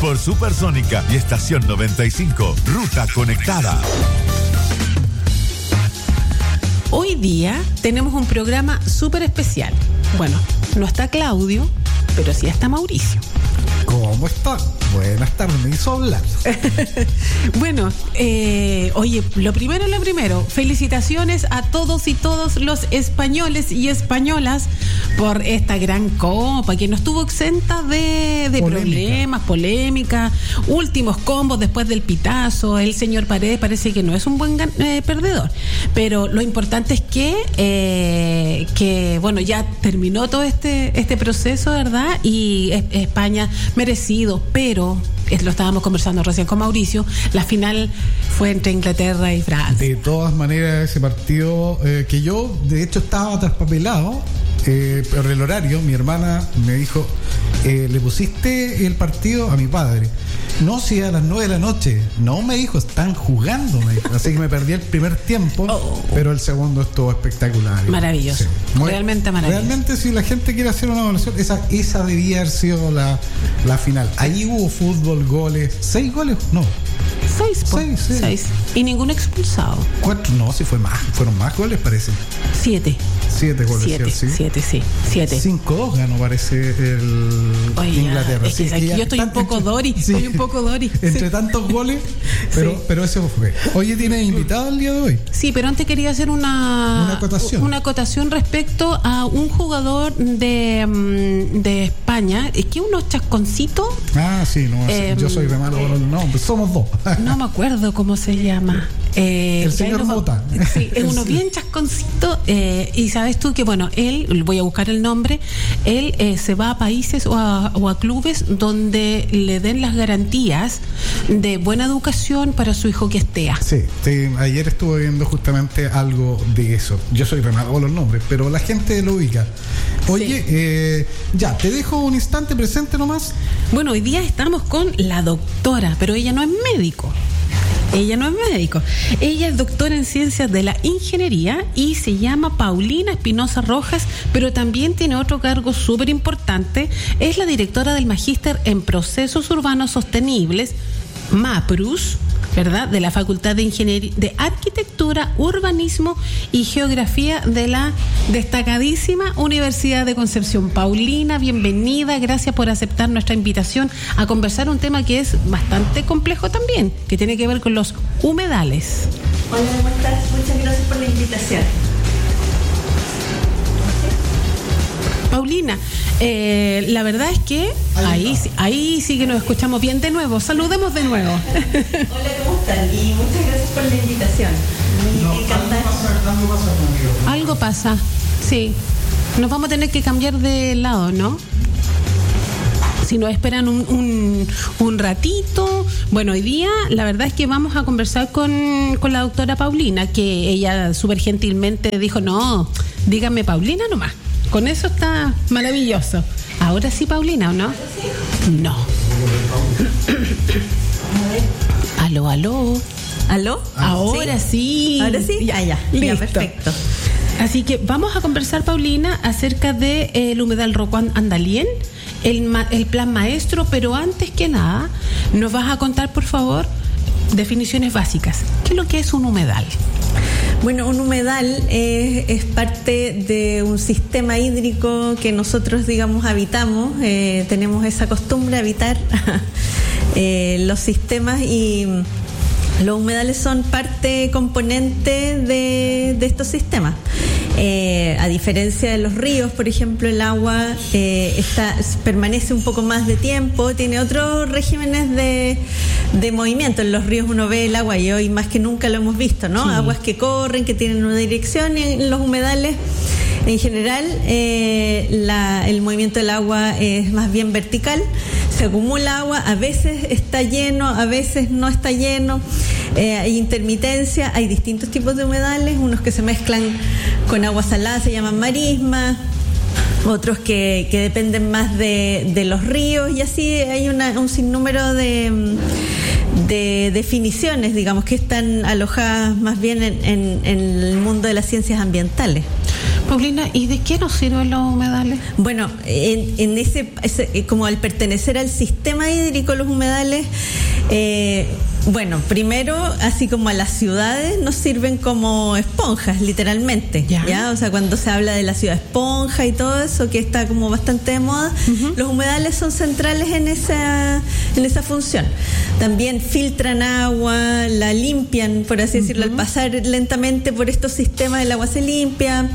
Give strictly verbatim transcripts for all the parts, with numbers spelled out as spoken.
por Supersónica y Estación noventa y cinco, Ruta Conectada. Hoy día tenemos un programa súper especial. Bueno, no está Claudio, pero sí está Mauricio. ¿Cómo está? Buenas tardes, me hizo hablar. Bueno, eh, oye, lo primero, lo primero, felicitaciones a todos y todos los españoles y españolas por esta gran copa, que no estuvo exenta de, de Polémica. problemas, polémica, últimos combos después del pitazo. El señor Paredes parece que no es un buen eh, perdedor, pero lo importante es que, eh, que bueno, ya terminó todo este, este proceso, ¿verdad? Y es, España merecido, pero lo estábamos conversando recién con Mauricio, la final fue entre Inglaterra y Francia. De todas maneras, ese partido eh, que yo de hecho estaba traspapelado eh, por el horario, mi hermana me dijo, eh, le pusiste el partido a mi padre. No, si a las nueve de la noche. No, me dijo, están jugando, me dijo. Así que me perdí el primer tiempo, oh. pero el segundo estuvo espectacular. Maravilloso. Sí. Muy, realmente maravilloso. Realmente, si la gente quiere hacer una evaluación, esa, esa debía haber sido la, la final. Ahí hubo fútbol, goles. ¿Seis goles? No. Seis, seis, seis. seis. Y ningún expulsado. Cuatro, no, si fue más. Fueron más goles, parece. Siete. Siete goles, siete, ¿sí? Siete, sí. Siete. Cinco dos ganó, parece, el Oye, Inglaterra. Es que, sí, yo estoy un poco entre, Dori. Sí, estoy un poco Dori. Entre sí. tantos goles, pero, sí. pero ese fue. Oye, ¿tienes invitado el día de hoy? Sí, pero antes quería hacer una, una acotación. Una acotación respecto a un jugador de, de España. Es que unos chasconcitos. Ah, sí, no, eh, yo soy de malo. Eh, no, pues somos dos. No me acuerdo cómo se llama. Eh, el señor Mota. Sí, es uno bien chasconcito. Eh, y sabes tú que, bueno, él, voy a buscar el nombre, él eh, se va a países o a, o a clubes donde le den las garantías de buena educación para su hijo que estea. Sí, sí, ayer estuve viendo justamente algo de eso. Yo soy Renato con los nombres, pero la gente lo ubica. Oye, sí. eh, ya, te dejo un instante presente nomás. Bueno, hoy día estamos con la doctora, pero ella no es médico. Ella no es médico. Ella es doctora en ciencias de la ingeniería y se llama Paulina Espinosa Rojas, pero también tiene otro cargo súper importante. Es la directora del Magíster en Procesos Urbanos Sostenibles, MAPRUS, ¿verdad? De la Facultad de Ingeniería, de Arquitectura, Urbanismo y Geografía de la destacadísima Universidad de Concepción. Paulina, bienvenida, gracias por aceptar nuestra invitación a conversar un tema que es bastante complejo también, que tiene que ver con los humedales. Hola, ¿cómo estás? Muchas gracias por la invitación. Paulina, eh, la verdad es que ahí, ahí, ahí sí que nos escuchamos bien de nuevo. Saludemos de nuevo. Hola, ¿cómo están? Y muchas gracias por la invitación. No, algo pasa, algo pasa conmigo. Algo pasa, sí. Nos vamos a tener que cambiar de lado, ¿no? Si nos esperan un, un, un ratito. Bueno, hoy día la verdad es que vamos a conversar con, con la doctora Paulina, que ella súper gentilmente dijo, no, dígame Paulina nomás. Con eso está maravilloso. Ahora sí, Paulina, ¿o no? No. Aló, aló. ¿Aló? Ahora sí. Ahora sí. Ya, ya. Listo. Ya, perfecto. Así que vamos a conversar, Paulina, acerca del de, eh, humedal Rocuán Andalién, el, ma- el plan maestro, pero antes que nada, nos vas a contar, por favor, definiciones básicas. ¿Qué es lo que es un humedal? Bueno, un humedal es, es parte de un sistema hídrico que nosotros, digamos, habitamos. Eh, tenemos esa costumbre de habitar eh, los sistemas y los humedales son parte componente de, de estos sistemas. Eh, a diferencia de los ríos, por ejemplo, el agua eh, está, permanece un poco más de tiempo, tiene otros regímenes de, de movimiento. En los ríos uno ve el agua y hoy más que nunca lo hemos visto, ¿no? Sí. Aguas que corren, que tienen una dirección, y en los humedales en general eh, la, el movimiento del agua es más bien vertical, se acumula agua, a veces está lleno, a veces no está lleno, eh, hay intermitencia, hay distintos tipos de humedales, unos que se mezclan con agua salada se llaman marismas, otros que, que dependen más de, de los ríos, y así hay una, un sinnúmero de, de definiciones, digamos, que están alojadas más bien en, en, en el mundo de las ciencias ambientales. Paulina, ¿y de qué nos sirven los humedales? Bueno, en, en ese, ese, como al pertenecer al sistema hídrico, los humedales, eh, bueno, primero, así como a las ciudades, nos sirven como esponjas, literalmente. ¿Ya? ¿Ya? O sea, cuando se habla de la ciudad esponja y todo eso, que está como bastante de moda, uh-huh. los humedales son centrales en esa, en esa función. También filtran agua, la limpian, por así decirlo, uh-huh. al pasar lentamente por estos sistemas, el agua se limpia.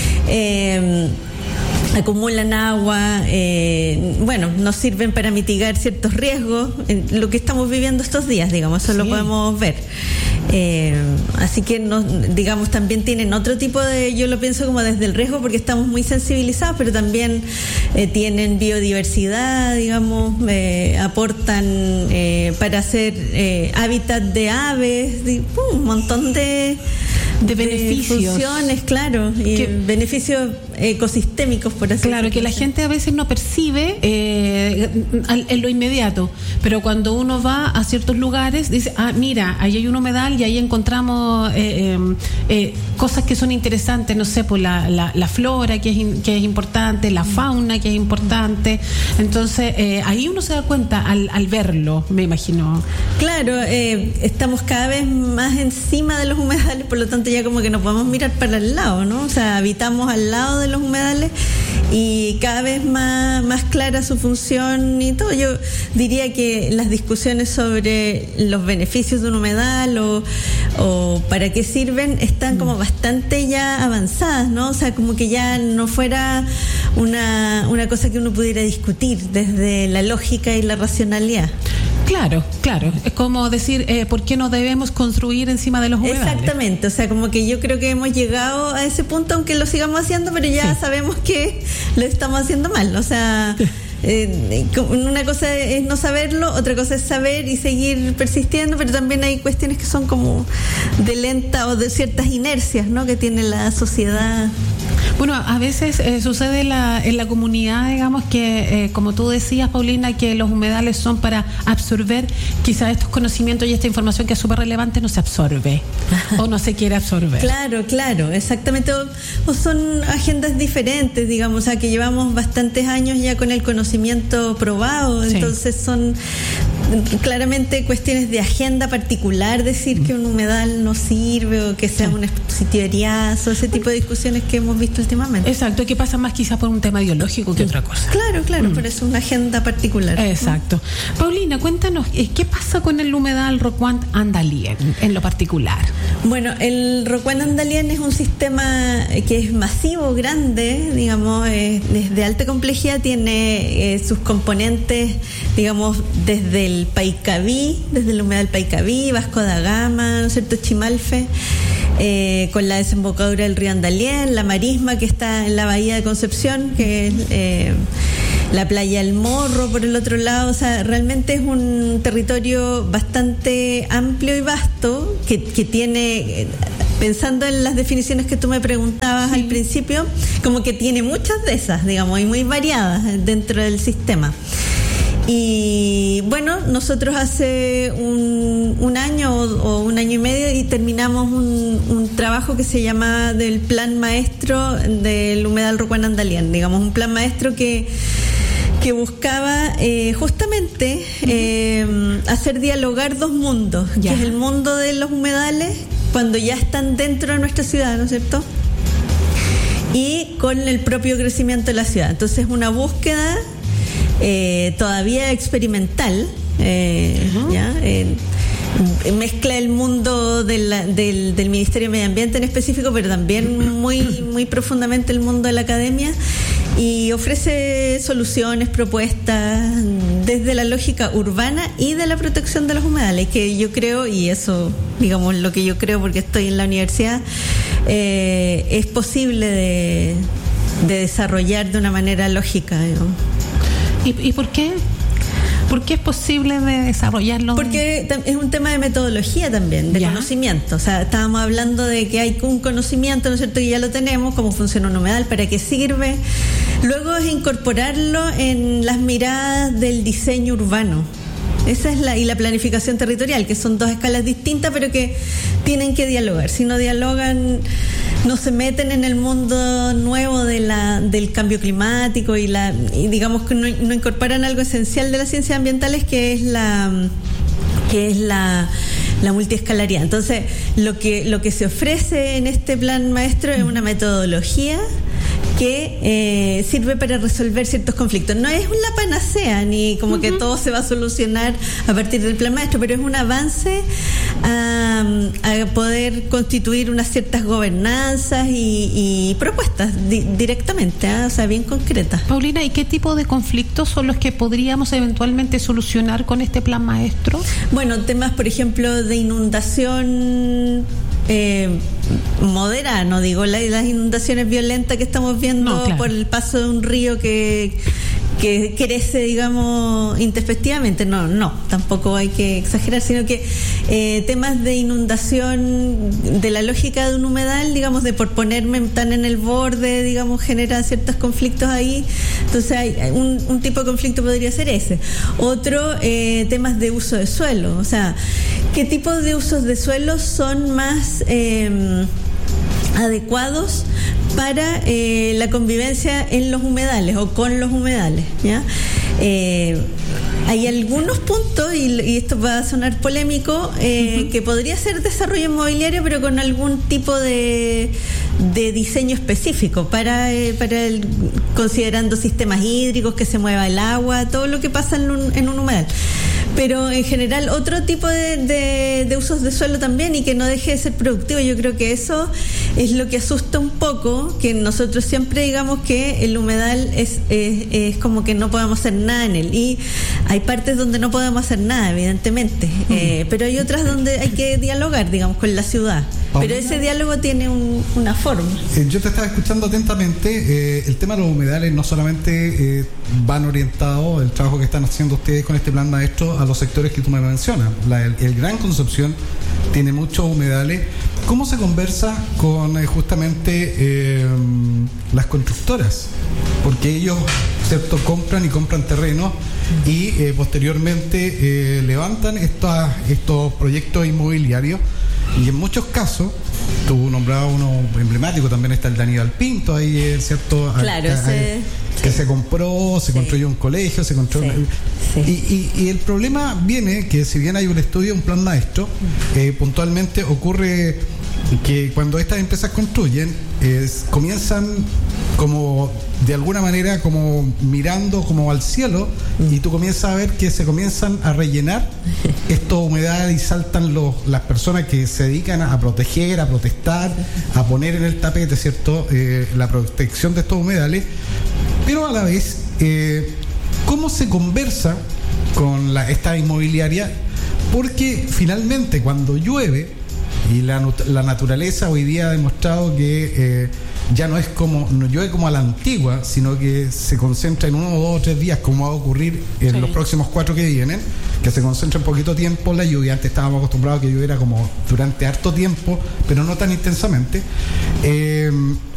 Eh, acumulan agua, eh, bueno, nos sirven para mitigar ciertos riesgos, en lo que estamos viviendo estos días, digamos, eso sí. lo podemos ver. Eh, así que, no, digamos, también tienen otro tipo de, yo lo pienso como desde el riesgo porque estamos muy sensibilizados, pero también eh, tienen biodiversidad, digamos, eh, aportan eh, para hacer eh, hábitat de aves, de, uh, un montón de... de beneficios, de funciones, claro, y que, beneficios ecosistémicos, por así claro, decirlo. Que la gente a veces no percibe eh, en lo inmediato, pero cuando uno va a ciertos lugares dice, ah, mira, ahí hay un humedal y ahí encontramos eh, eh, cosas que son interesantes, no sé, pues la, la, la flora que es, que es importante, la fauna que es importante, entonces eh, ahí uno se da cuenta al, al verlo, me imagino. Claro, eh, estamos cada vez más encima de los humedales, por lo tanto ya como que nos podemos mirar para el lado, ¿no? O sea, habitamos al lado de los humedales y cada vez más, más clara su función y todo. Yo diría que las discusiones sobre los beneficios de un humedal o, o para qué sirven están como bastante ya avanzadas, ¿no? O sea, como que ya no fuera una, una cosa que uno pudiera discutir desde la lógica y la racionalidad. Claro, claro. Es como decir, eh, ¿por qué no debemos construir encima de los humedales? Exactamente. O sea, como que yo creo que hemos llegado a ese punto, aunque lo sigamos haciendo, pero ya sí. sabemos que lo estamos haciendo mal. O sea, eh, una cosa es no saberlo, otra cosa es saber y seguir persistiendo, pero también hay cuestiones que son como de lenta o de ciertas inercias, ¿no? Que tiene la sociedad. Bueno, a veces eh, sucede la, en la comunidad, digamos, que eh, como tú decías, Paulina, que los humedales son para absorber quizás estos conocimientos y esta información que es súper relevante no se absorbe o no se quiere absorber. Claro, claro, exactamente. O, o son agendas diferentes, digamos, o sea, que llevamos bastantes años ya con el conocimiento probado, sí. entonces son claramente cuestiones de agenda particular, decir que un humedal no sirve o que sea sí. un expositiviazo, ese tipo de discusiones que hemos visto últimamente. Exacto, que pasa más quizás por un tema ideológico que otra cosa. Claro, claro, mm. por eso una agenda particular. Exacto. ¿Mm? Paulina, cuéntanos, ¿qué pasa con el humedal Rocuant Andalien en lo particular? Bueno, el Rocuant Andalien es un sistema que es masivo, grande, digamos, es, es de alta complejidad, tiene eh, sus componentes, digamos, desde el Paicaví, desde el humedal Paicaví, Vasco da Gama, ¿no es cierto?, Chimalfe, eh, con la desembocadura del río Andalien, la marisma que está en la bahía de Concepción, que es eh, la playa El Morro por el otro lado. O sea, realmente es un territorio bastante amplio y vasto que, que tiene, pensando en las definiciones que tú me preguntabas sí. al principio, como que tiene muchas de esas, digamos, y muy variadas dentro del sistema. Y bueno, nosotros hace un, un año o, o un año y medio y terminamos un, un trabajo que se llama del plan maestro del humedal Rocuant Andalien, digamos, un plan maestro que que buscaba eh, justamente eh, hacer dialogar dos mundos, ya. que es el mundo de los humedales cuando ya están dentro de nuestra ciudad, ¿no es cierto?, y con el propio crecimiento de la ciudad. Entonces, una búsqueda Eh, todavía experimental, eh, uh-huh. ¿ya? Eh, mezcla el mundo de la, del, del Ministerio de Medio Ambiente en específico, pero también muy, muy profundamente el mundo de la academia, y ofrece soluciones, propuestas desde la lógica urbana y de la protección de los humedales, que yo creo, y eso, digamos, lo que yo creo porque estoy en la universidad, eh, es posible de, de desarrollar de una manera lógica, digamos. ¿Y, ¿Y por qué? ¿Por qué es posible de desarrollarlo? Porque es un tema de metodología también, de ¿Ya? conocimiento. O sea, estábamos hablando de que hay un conocimiento, ¿no es cierto?, que ya lo tenemos, cómo funciona un humedal, para qué sirve. Luego es incorporarlo en las miradas del diseño urbano. Esa es la, y la planificación territorial, que son dos escalas distintas, pero que tienen que dialogar. Si no dialogan, no se meten en el mundo nuevo de la, del cambio climático y, la, y digamos que no, no incorporan algo esencial de las ciencias ambientales, que es la que es la, la multiescalaridad. Entonces, lo que, lo que se ofrece en este plan maestro es una metodología que eh, sirve para resolver ciertos conflictos. No es una panacea, ni como uh-huh. que todo se va a solucionar a partir del plan maestro, pero es un avance a, a poder constituir unas ciertas gobernanzas y, y propuestas di- directamente, ¿eh? O sea, bien concretas. Paulina, ¿y qué tipo de conflictos son los que podríamos eventualmente solucionar con este plan maestro? Bueno, temas, por ejemplo, de inundación eh, moderada, no digo la, las inundaciones violentas que estamos viendo no, claro. por el paso de un río que, que crece, digamos, introspectivamente. No, no, tampoco hay que exagerar, sino que eh, temas de inundación, de la lógica de un humedal, digamos, de por ponerme tan en el borde, digamos, genera ciertos conflictos ahí. Entonces, hay un, un tipo de conflicto podría ser ese. Otro, eh, temas de uso de suelo. O sea, ¿qué tipo de usos de suelo son más eh, adecuados para eh, la convivencia en los humedales o con los humedales? ¿Ya? Eh, hay algunos puntos, y, y esto va a sonar polémico, eh, uh-huh. que podría ser desarrollo inmobiliario, pero con algún tipo de, de diseño específico para, eh, para el, considerando sistemas hídricos, que se mueva el agua, todo lo que pasa en un, en un humedal. Pero en general otro tipo de, de, de usos de suelo también, y que no deje de ser productivo. Yo creo que eso es lo que asusta un poco, que nosotros siempre digamos que el humedal es, es, es como que no podemos hacer nada en él, y hay partes donde no podemos hacer nada, evidentemente, mm. eh, pero hay otras donde hay que dialogar, digamos, con la ciudad. Paulina, pero ese diálogo tiene un, una forma. Eh, yo te estaba escuchando atentamente. Eh, el tema de los humedales no solamente eh, van orientados, el trabajo que están haciendo ustedes con este plan maestro, a los sectores que tú me mencionas. La, el, el Gran Concepción tiene muchos humedales. ¿Cómo se conversa con eh, justamente eh, las constructoras? Porque ellos, ¿cierto?, compran y compran terreno y eh, posteriormente eh, levantan estos, estos proyectos inmobiliarios. Y en muchos casos, tú nombrabas uno emblemático, también está el de Aníbal Pinto, ahí, ¿cierto? Claro, a, a, ese, que sí. se compró, se sí. construyó un colegio, se construyó... Sí, un, sí. Y, y, y el problema viene que, si bien hay un estudio, un plan maestro, eh, puntualmente ocurre que cuando estas empresas construyen, es, comienzan como de alguna manera como mirando como al cielo, y tú comienzas a ver que se comienzan a rellenar estos humedales y saltan los, las personas que se dedican a proteger, a protestar, a poner en el tapete, ¿cierto?, eh, la protección de estos humedales. Pero a la vez, eh, ¿cómo se conversa con la, esta inmobiliaria? Porque finalmente cuando llueve, y la, la naturaleza hoy día ha demostrado que eh, ya no es como, no llueve como a la antigua, sino que se concentra en uno, dos o tres días, como va a ocurrir en sí. los próximos cuatro que vienen, que se concentra en poquito tiempo la lluvia. Antes estábamos acostumbrados a que lloviera como durante harto tiempo, pero no tan intensamente. Eh,